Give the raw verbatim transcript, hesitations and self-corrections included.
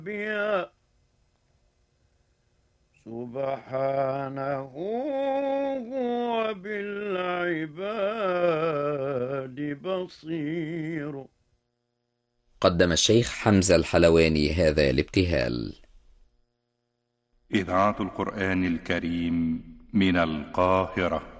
بها سبحانه هو بالعباد بصير. قدم الشيخ حمزة الحلواني هذا الابتهال. إذاعة القرآن الكريم من القاهرة.